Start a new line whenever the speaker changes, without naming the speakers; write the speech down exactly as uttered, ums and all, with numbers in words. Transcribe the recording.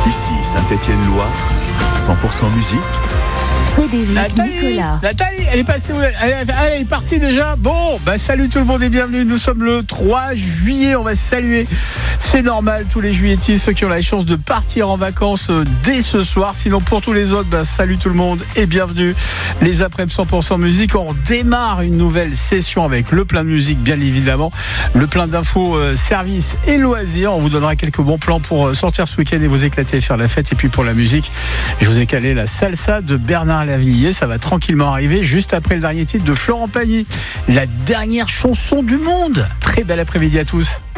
Ici Saint-Étienne-Loire, cent pour cent musique.
Frédéric
Nathalie,
Nicolas.
Nathalie, elle est passée où elle, elle, elle est partie déjà. Bon, bah salut tout le monde et bienvenue. Nous sommes le trois juillet. On va saluer, c'est normal, tous les juilletistes, ceux qui ont la chance de partir en vacances dès ce soir. Sinon, pour tous les autres, bah salut tout le monde et bienvenue. Les après cent pour cent musique. On démarre une nouvelle session avec le plein de musique, bien évidemment. Le plein d'infos, euh, services et loisirs. On vous donnera quelques bons plans pour sortir ce week-end et vous éclater et faire la fête. Et puis pour la musique, je vous ai calé la salsa de Bernard Lavilliers, ça va tranquillement arriver juste après le dernier titre de Florent Pagny, la dernière chanson du monde. Très bel après-midi à tous.